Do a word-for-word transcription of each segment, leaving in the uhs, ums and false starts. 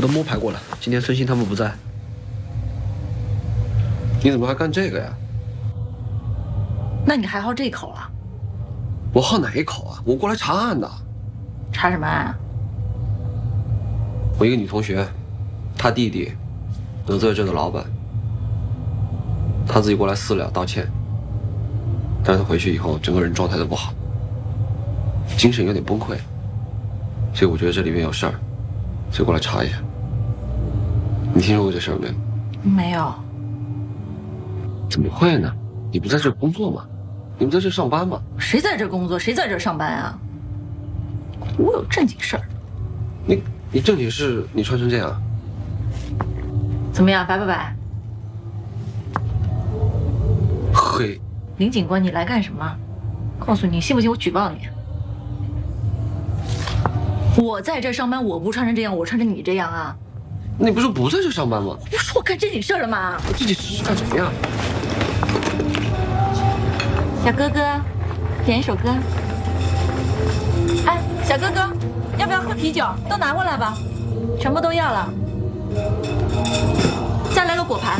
都摸排过了，今天孙鑫他们不在。你怎么还干这个呀？ 那你还好这口啊？ 我好哪一口啊？我过来查案的。 查什么案啊？ 我一个女同学，她弟弟得罪了这个老板，她自己过来私了道歉，但是她回去以后整个人状态都不好，精神有点崩溃，所以我觉得这里面有事儿，所以过来查一下。你听说过这事儿没有？ 没有。 怎么会呢？你不在这工作吗？你不在这上班吗？ 谁在这工作？谁在这上班啊？我有正经事儿。 你你正经事你穿成这样， 怎么样？白不白？ 嘿， 林警官，你来干什么？告诉你，信不信我举报你？我在这上班，我不穿成这样，我穿成你这样啊？ 你不是不在这上班吗？ 我不是说我干正经事儿了吗？ 我正经事是干什么呀？ 小哥哥，点一首歌。哎，小哥哥，要不要喝啤酒？都拿过来吧，全部都要了。再来个果盘。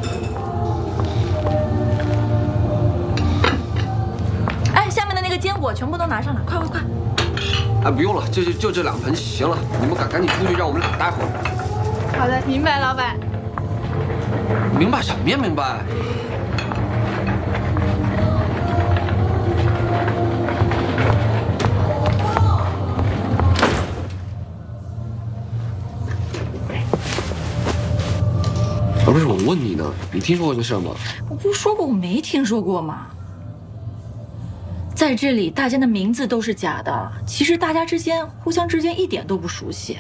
哎，下面的那个坚果全部都拿上来，快快快！ 哎，不用了，就就就这两盆行了。你们赶赶紧出去，让我们俩待会儿。 好的，明白，老板。 明白什么呀？明白。而不是我问你呢，你听说过这事儿吗？ 我不是说过我没听说过吗？在这里，大家的名字都是假的，其实大家之间互相之间一点都不熟悉。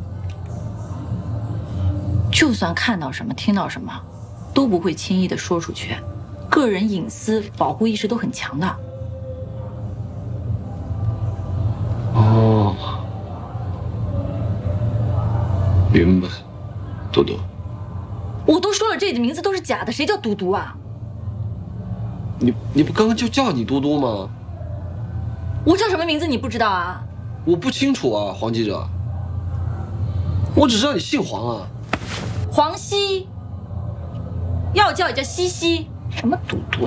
就算看到什么、听到什么，都不会轻易的说出去，个人隐私保护意识都很强的。 哦，明白，多多。 我都说了，这里的名字都是假的，谁叫嘟嘟啊？ 你你不刚刚就叫你嘟嘟吗？ 我叫什么名字你不知道啊？ 我不清楚啊，黄记者。我只知道你姓黄啊。 黄西，要叫也叫西西，什么嘟嘟？